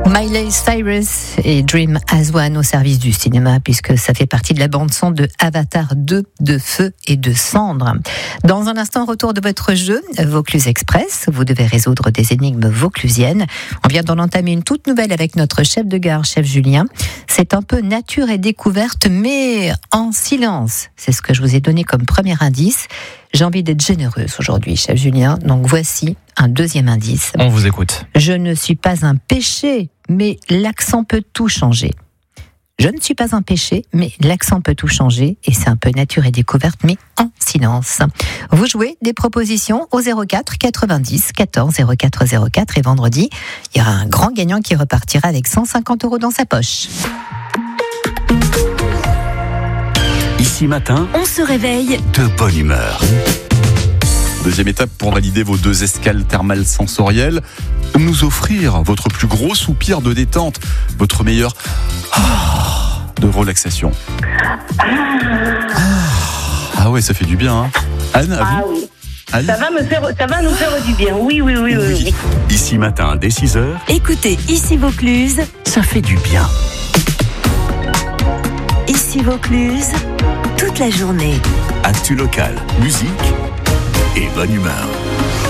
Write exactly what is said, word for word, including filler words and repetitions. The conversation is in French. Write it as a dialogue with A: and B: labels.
A: Miley Cyrus et Dream as One au service du cinéma, puisque ça fait partie de la bande-son de Avatar deux, de Feu et de Cendres. Dans un instant, retour de votre jeu, Vaucluse Express. Vous devez résoudre des énigmes vauclusiennes. On vient d'en entamer une toute nouvelle avec notre chef de gare, chef Julien. C'est un peu nature et découverte, mais en silence. C'est ce que je vous ai donné comme premier indice. J'ai envie d'être généreuse aujourd'hui, chef Julien. Donc voici un deuxième indice.
B: On vous écoute.
A: Je ne suis pas un péché, mais l'accent peut tout changer. Je ne suis pas un péché, mais l'accent peut tout changer. Et c'est un peu nature et découverte, mais en silence. Vous jouez des propositions au zéro quatre quatre-vingt-dix quatorze zéro quatre zéro quatre. Et vendredi, il y aura un grand gagnant qui repartira avec cent cinquante euros dans sa poche.
C: Ici matin,
D: on se réveille
C: de bonne humeur.
E: Deuxième étape pour valider vos deux escales thermales sensorielles. Nous offrir votre plus gros soupir de détente, votre meilleur ah, de relaxation. Ah. ah ouais, ça fait du bien. Hein. Anne, à
F: Ah
E: vous
F: oui.
E: Anne
F: Ça va, me faire, ça va nous faire du bien. Oui, oui, oui, oui. oui.
C: Ici matin, dès six heures,
D: écoutez Ici Vaucluse.
C: ça fait du bien.
D: Ici Vaucluse, toute la journée.
C: Actu local, musique et bonne humeur.